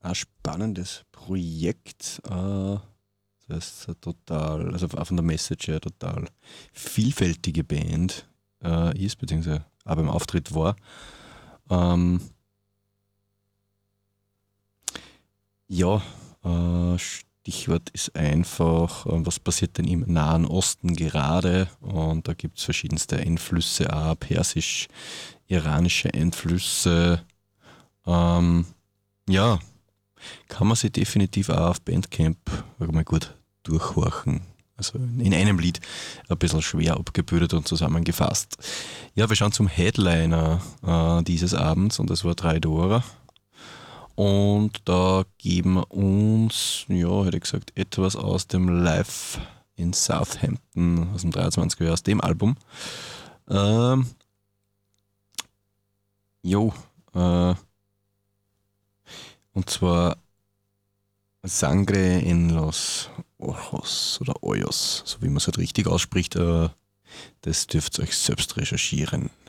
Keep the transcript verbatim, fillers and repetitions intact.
ein spannendes Projekt. Äh, das ist eine total, also auch von der Message her total vielfältige Band äh, ist, beziehungsweise auch beim Auftritt war. Ähm, ja, äh, Stichwort ist einfach, äh, was passiert denn im Nahen Osten gerade? Und da gibt es verschiedenste Einflüsse, auch persisch-iranische Einflüsse. Ähm, ja, kann man sich definitiv auch auf Bandcamp mal gut durchhorchen. Also in einem Lied ein bisschen schwer abgebildet und zusammengefasst. Ja, wir schauen zum Headliner äh, dieses Abends und das war drei Dora. Und da geben wir uns, ja, hätte ich gesagt, etwas aus dem Live in Southampton aus dem dreiundzwanziger Jahr, aus dem Album. Ähm, jo, äh, und zwar Sangre en los Ojos oder Ojos, so wie man es halt richtig ausspricht. Äh, das dürft ihr euch selbst recherchieren.